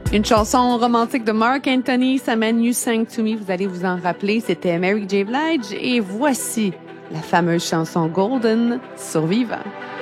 Une chanson romantique de Mark Anthony, ça mène You Sang To Me, vous allez vous en rappeler, c'était Mary J. Blige et voici la fameuse chanson Golden sur Vivant.